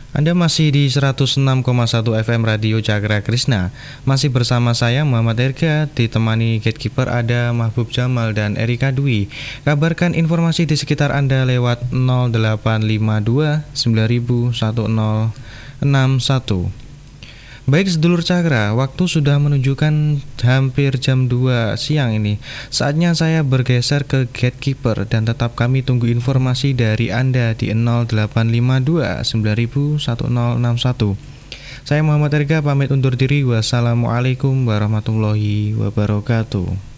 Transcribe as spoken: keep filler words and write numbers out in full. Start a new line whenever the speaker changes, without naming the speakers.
Anda masih di seratus enam koma satu F M Radio Cakra Krishna. Masih bersama saya Muhammad Erga, ditemani gatekeeper ada Mahbub Jamal dan Erika Dwi. Kabarkan informasi di sekitar Anda lewat nol delapan lima dua sembilan satu nol enam satu. Baik sedulur Cakra, waktu sudah menunjukkan hampir jam dua siang ini. Saatnya saya bergeser ke gatekeeper dan tetap kami tunggu informasi dari Anda di nol delapan lima dua sembilan satu nol enam satu. Saya Muhammad Erga pamit undur diri. Wassalamualaikum warahmatullahi wabarakatuh.